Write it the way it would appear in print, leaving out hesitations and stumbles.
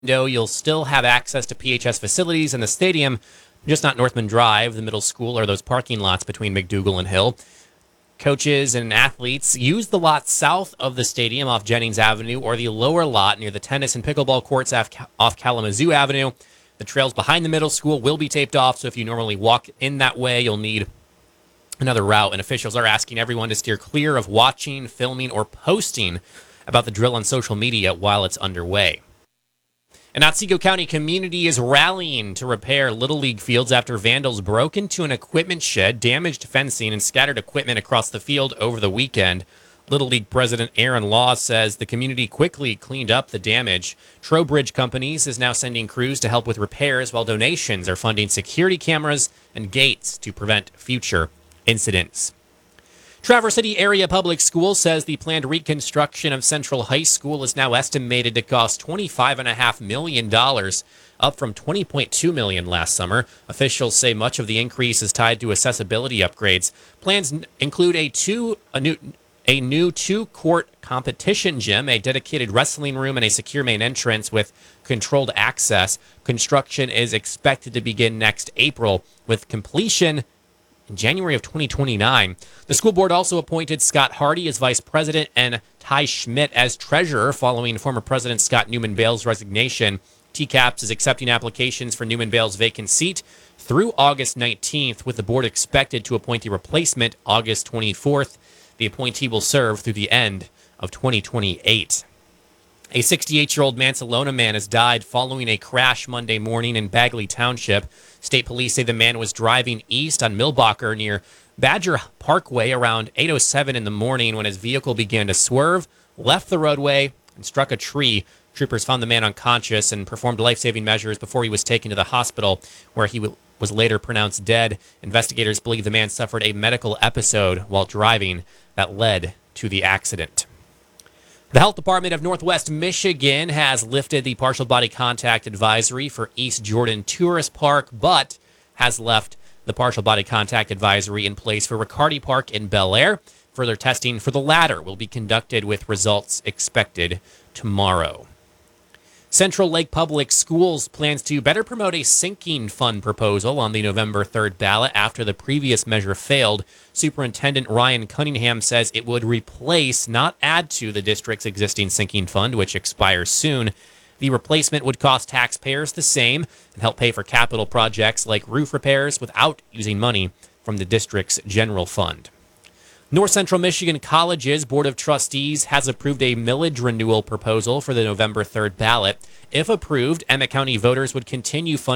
You'll still have access to PHS facilities in the stadium, just not Northman Drive, the middle school, or those parking lots between McDougal and Hill. Coaches and athletes use the lot south of the stadium off Jennings Avenue or the lower lot near the tennis and pickleball courts off Kalamazoo Avenue. The trails behind the middle school will be taped off, so if you normally walk in that way, you'll need another route. And officials are asking everyone to steer clear of watching, filming, or posting about the drill on social media while it's underway. An Otsego County community is rallying to repair Little League fields after vandals broke into an equipment shed, damaged fencing, and scattered equipment across the field over the weekend. Little League President Aaron Law says the community quickly cleaned up the damage. Trowbridge Companies is now sending crews to help with repairs, while donations are funding security cameras and gates to prevent future incidents. Traverse City Area Public Schools says the planned reconstruction of Central High School is now estimated to cost $25.5 million, up from $20.2 million last summer. Officials say much of the increase is tied to accessibility upgrades. Plans include a new two-court competition gym, a dedicated wrestling room, and a secure main entrance with controlled access. Construction is expected to begin next April, with completion in January of 2029. The school board also appointed Scott Hardy as vice president and Ty Schmidt as treasurer following former President Scott Newman Bale's resignation. TCAPS is accepting applications for Newman Bale's vacant seat through August 19th, with the board expected to appoint a replacement August 24th. The appointee will serve through the end of 2028. A 68-year-old Mansalona man has died following a crash Monday morning in Bagley Township. State police say the man was driving east on Milbacher near Badger Parkway around 8:07 in the morning when his vehicle began to swerve, left the roadway, and struck a tree. Troopers found the man unconscious and performed life-saving measures before he was taken to the hospital, where he was later pronounced dead. Investigators believe the man suffered a medical episode while driving that led to the accident. The Health Department of Northwest Michigan has lifted the partial body contact advisory for East Jordan Tourist Park, but has left the partial body contact advisory in place for Riccardi Park in Bel Air. Further testing for the latter will be conducted with results expected tomorrow. Central Lake Public Schools plans to better promote a sinking fund proposal on the November 3rd ballot after the previous measure failed. Superintendent Ryan Cunningham says it would replace, not add to, the district's existing sinking fund, which expires soon. The replacement would cost taxpayers the same and help pay for capital projects like roof repairs without using money from the district's general fund. North Central Michigan College's Board of Trustees has approved a millage renewal proposal for the November 3rd ballot. If approved, Emmett County voters would continue funding